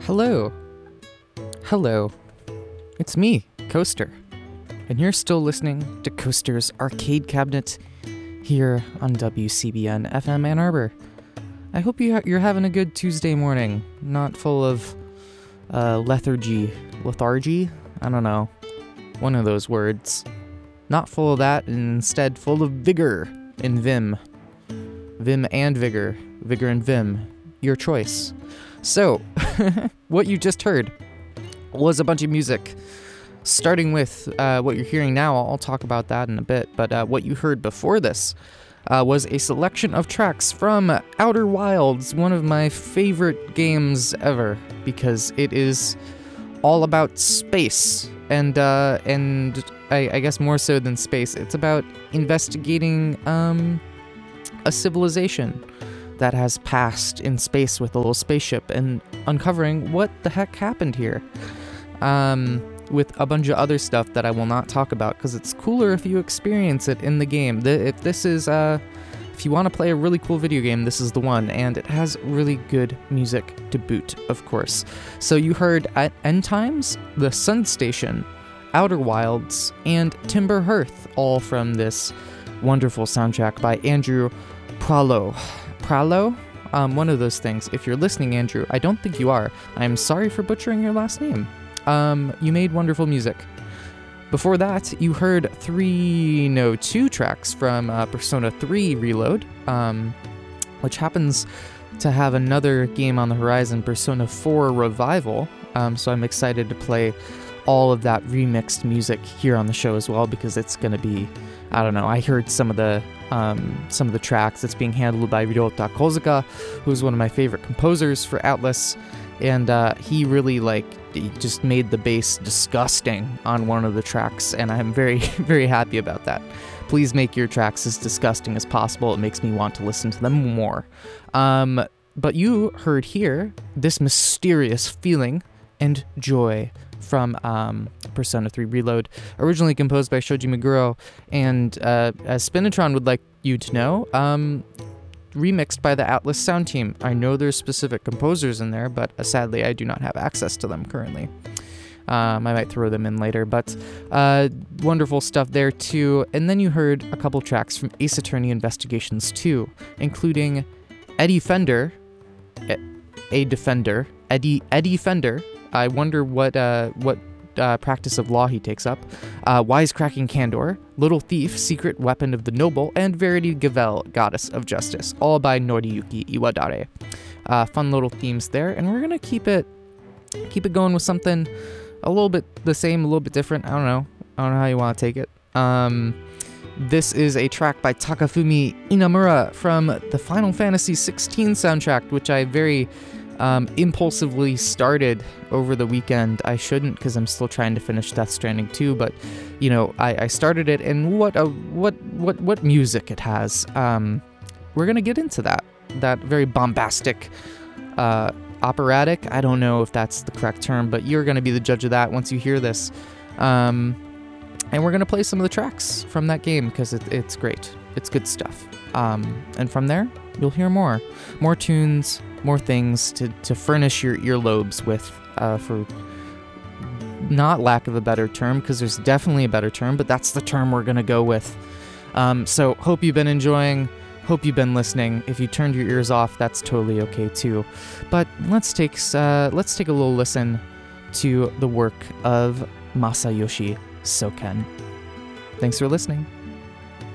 Hello. Hello. It's me, Coaster. And you're still listening to Coaster's Arcade Cabinet here on WCBN FM Ann Arbor. I hope you're having a good Tuesday morning, not full of lethargy, I don't know, one of those words. Not full of that, and instead full of vigor and vim. Vim and vigor and vim, your choice. So, what you just heard was a bunch of music. Starting with what you're hearing now, I'll talk about that in a bit, but what you heard before this was a selection of tracks from Outer Wilds, one of my favorite games ever, because it is all about space, and I guess more so than space, it's about investigating a civilization that has passed in space with a little spaceship and uncovering what the heck happened here. With a bunch of other stuff that I will not talk about because it's cooler if you experience it in the game. If you want to play a really cool video game, this is the one, and it has really good music to boot, of course. So you heard at End Times, The Sun Station, Outer Wilds, and Timber Hearth, all from this wonderful soundtrack by Andrew Pralo. One of those things. If you're listening, Andrew, I don't think you are. I'm sorry for butchering your last name. You made wonderful music. Before that, you heard two tracks from Persona 3 Reload, which happens to have another game on the horizon, Persona 4 Revival. So I'm excited to play all of that remixed music here on the show as well, because it's going to be, I don't know, I heard some of the tracks. It's being handled by Ryota Kozuka, who's one of my favorite composers for Atlas, and he really he just made the bass disgusting on one of the tracks, and I'm very, very happy about that. Please make your tracks as disgusting as possible. It makes me want to listen to them more. But you heard here this mysterious feeling and joy from Persona 3 Reload, originally composed by Shoji Meguro, and as Spinatron would like you to know, remixed by the Atlas sound team. I know there's specific composers in there, but sadly I do not have access to them currently. I might throw them in later, but wonderful stuff there too. And then you heard a couple tracks from Ace Attorney Investigations 2, including Eddie Fender. Eddie Fender. I wonder what practice of law he takes up. Wisecracking Candor, Little Thief, Secret Weapon of the Noble, and Verity Gavel, Goddess of Justice, all by Noriyuki Iwadare. Fun little themes there, and we're gonna keep it going with something a little bit the same, a little bit different. I don't know how you want to take it. This is a track by Takafumi Inamura from the Final Fantasy XVI soundtrack, which I very impulsively started over the weekend. I shouldn't, because I'm still trying to finish Death Stranding 2, but I started it, and what music it has. We're gonna get into that very bombastic, operatic, I don't know if that's the correct term, but you're gonna be the judge of that once you hear this. And we're gonna play some of the tracks from that game because it's great. It's good stuff. And from there, you'll hear more tunes, more things to furnish your earlobes with, for not lack of a better term, because there's definitely a better term, but that's the term we're going to go with. So hope you've been enjoying, hope you've been listening. If you turned your ears off, that's totally okay too. But let's take a little listen to the work of Masayoshi Soken. Thanks for listening.